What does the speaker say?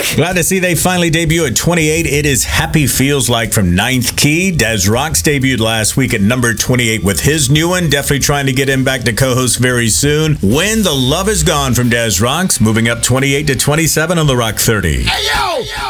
Glad to see they finally debut at 28. It is Happy Feels Like from Ninth Key. Des Rocs debuted last week at number 28 with his new one. Definitely trying to get him back to co-host very soon. When the Love Is Gone from Des Rocs, moving up 28 to 27 on the Rock 30. Hey, yo!